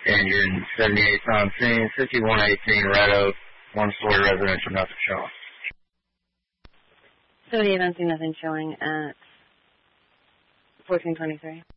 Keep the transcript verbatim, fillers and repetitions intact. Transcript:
and you're in seventy-eight Tom Scene, fifty-one eighteen Red Oak, one-story residential, nothing showing. seventy-eight on scene, nothing showing at fourteen twenty-three.